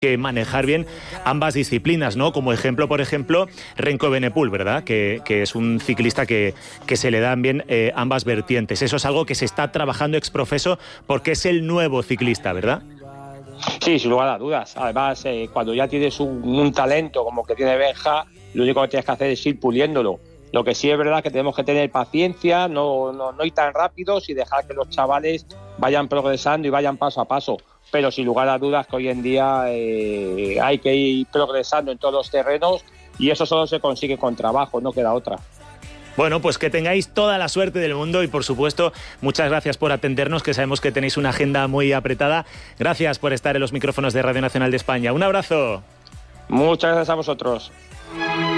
que manejar bien ambas disciplinas, ¿no? Como ejemplo, por ejemplo, Renko Evenepoel, ¿verdad? Que es un ciclista que se le dan bien ambas vertientes. Eso es algo que se está trabajando exprofeso porque es el nuevo ciclista, ¿verdad? Sí, sin lugar a dudas. Además, cuando ya tienes un talento como que tiene Benja, lo único que tienes que hacer es ir puliéndolo. Lo que sí es verdad que tenemos que tener paciencia, no ir tan rápidos y dejar que los chavales vayan progresando y vayan paso a paso. Pero sin lugar a dudas que hoy en día hay que ir progresando en todos los terrenos y eso solo se consigue con trabajo, no queda otra. Bueno, pues que tengáis toda la suerte del mundo y, por supuesto, muchas gracias por atendernos, que sabemos que tenéis una agenda muy apretada. Gracias por estar en los micrófonos de Radio Nacional de España. Un abrazo. Muchas gracias a vosotros.